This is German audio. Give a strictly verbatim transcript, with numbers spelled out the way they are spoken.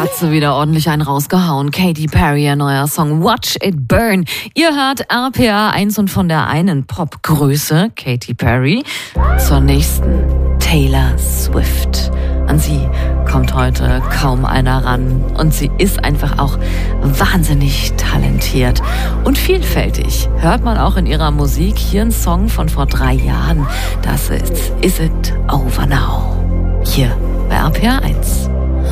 hat sie wieder ordentlich einen rausgehauen. Katy Perry, ihr neuer Song Watch It Burn. Ihr hört R P R eins und von der einen Popgröße, Katy Perry, zur nächsten, Taylor Swift. An sie kommt heute kaum einer ran und sie ist einfach auch wahnsinnig talentiert und vielfältig. Hört man auch in ihrer Musik. Hier ein Song von vor drei Jahren. Das ist Is It Over Now? Hier bei R P R eins.